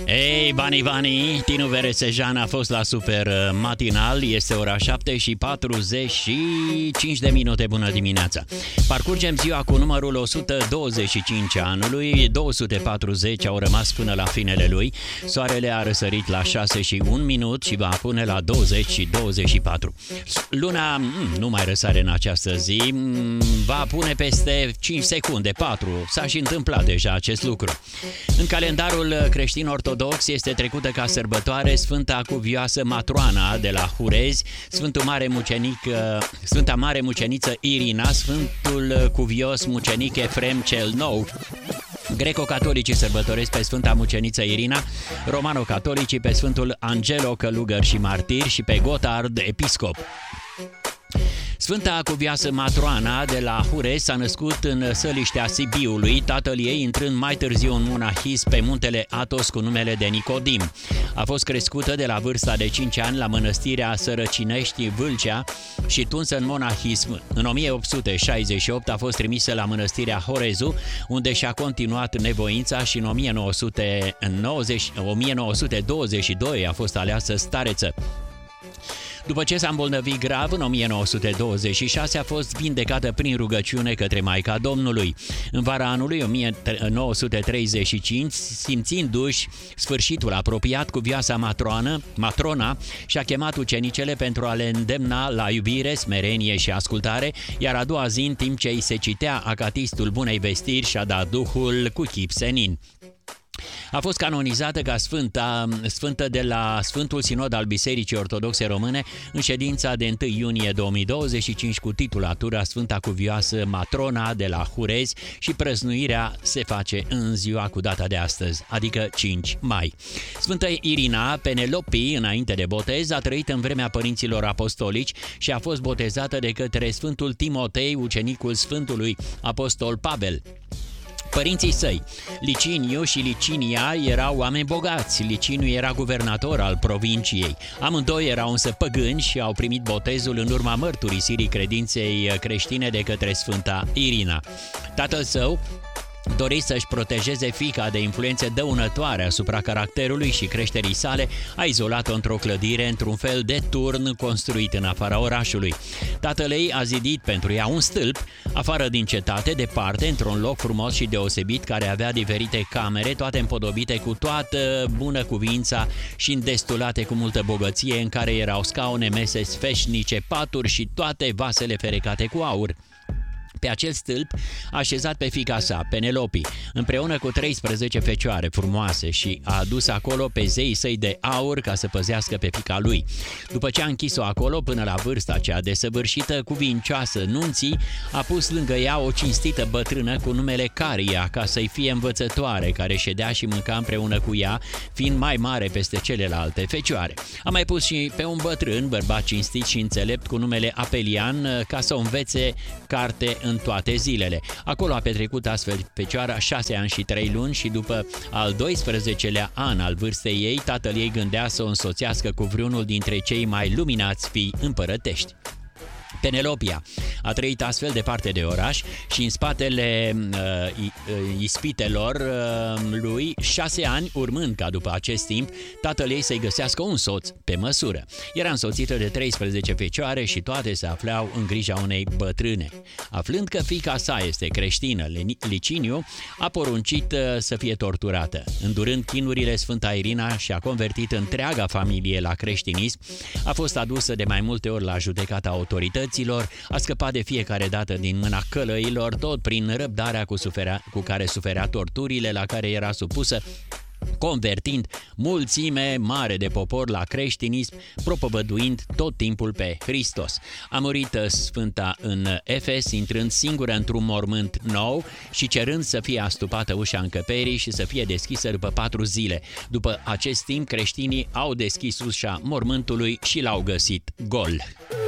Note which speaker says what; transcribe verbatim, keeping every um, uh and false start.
Speaker 1: Ei, Bani Bani, Tinu Veresejan a fost la Super Matinal, este ora șapte și patruzeci și cinci de minute, bună dimineața. Parcurgem ziua cu numărul o sută douăzeci și cinci anului, două sute patruzeci au rămas până la finele lui, soarele a răsărit la șase și un minut și va pune la douăzeci și douăzeci și patru. Luna nu mai răsare în această zi, va pune peste cinci secunde, patru, s-a și întâmplat deja acest lucru. În calendarul creștin ortodox este trecută ca sărbătoare Sfânta Cuvioasă Matroana de la Hurezi, Sfântul Mare Mucenic, Sfânta Mare Muceniță Irina, Sfântul Cuvios Mucenic Efrem cel Nou. Greco-catolicii sărbătoresc pe Sfânta Muceniță Irina, romano-catolicii pe Sfântul Angelo Călugăr și martir și pe Gotard episcop. Sfânta Cuvioasă Matroana de la Hurezi s-a născut în săliștea Sibiului, tatăl ei intrând mai târziu în monahism pe muntele Athos cu numele de Nicodim. A fost crescută de la vârsta de cinci ani la mănăstirea Sărăcinești Vâlcea și tunsă în monahism. În o mie opt sute șaizeci și opt a fost trimisă la mănăstirea Horezu, unde și-a continuat nevoința și în o mie nouă sute nouăzeci, o mie nouă sute douăzeci și doi a fost aleasă stareță. După ce s-a îmbolnăvit grav, în o mie nouă sute douăzeci și șase a fost vindecată prin rugăciune către Maica Domnului. În vara anului o mie nouă sute treizeci și cinci, simțindu-și sfârșitul apropiat, Cuvioasa Matroană, Matrona și-a chemat ucenicele pentru a le îndemna la iubire, smerenie și ascultare, iar a doua zi, în timp ce îi se citea acatistul Bunei Vestiri, și-a dat Duhul cu chip senin. A fost canonizată ca sfânta, sfântă de la Sfântul Sinod al Bisericii Ortodoxe Române în ședința de întâi iunie două mii douăzeci și cinci cu titulatura Sfânta Cuvioasă Matrona de la Hurezi și prăznuirea se face în ziua cu data de astăzi, adică cinci mai. Sfânta Irina Penelopi, înainte de botez, a trăit în vremea părinților apostolici și a fost botezată de către Sfântul Timotei, ucenicul Sfântului Apostol Pavel. Părinții săi, Liciniu și Licinia, erau oameni bogați. Liciniu era guvernator al provinciei. Amândoi erau însă păgâni și au primit botezul în urma mărturisirii credinței creștine de către Sfânta Irina. Tatăl său dori să-și protejeze fiica de influențe dăunătoare asupra caracterului și creșterii sale, a izolat-o într-o clădire, într-un fel de turn construit în afara orașului. Tatăl ei a zidit pentru ea un stâlp, afară din cetate, departe, într-un loc frumos și deosebit, care avea diferite camere, toate împodobite cu toată bună cuvința și îndestulate cu multă bogăție, în care erau scaune, mese sfeșnice, paturi și toate vasele ferecate cu aur. Pe acel stâlp a așezat pe fiica sa, Penelopi, împreună cu treisprezece fecioare frumoase și a adus acolo pe zeii săi de aur ca să păzească pe fiica lui. După ce a închis-o acolo până la vârsta cea desăvârșită, cuvincioasă nunții, a pus lângă ea o cinstită bătrână cu numele Caria, ca să-i fie învățătoare, care ședea și mânca împreună cu ea, fiind mai mare peste celelalte fecioare. A mai pus și pe un bătrân, bărbat cinstit și înțelept, cu numele Apelian, ca să o învețe carte în toate zilele. Acolo a petrecut astfel fecioara șase ani și trei luni și după al doisprezecelea an al vârstei ei, tatăl ei gândea să o însoțească cu vreunul dintre cei mai luminați fii împărătești. Penelopia a trăit astfel departe de oraș și în spatele uh, ispitelor uh, lui șase ani, urmând ca după acest timp tatăl ei să-i găsească un soț pe măsură. Era însoțită de treisprezece fecioare și toate se aflau în grija unei bătrâne. Aflând că fiica sa este creștină, Liciniu a poruncit uh, să fie torturată. Îndurând chinurile, Sfânta Irina și-a convertit întreaga familie la creștinism, a fost adusă de mai multe ori la judecata autorității, a scăpat de fiecare dată din mâna călăilor, tot prin răbdarea cu, suferea, cu care suferea torturile la care era supusă, convertind mulțime mare de popor la creștinism, propovăduind tot timpul pe Hristos. A murit Sfânta în Efes, intrând singură într-un mormânt nou și cerând să fie astupată ușa încăperii și să fie deschisă după patru zile. După acest timp, creștinii au deschis ușa mormântului și l-au găsit gol.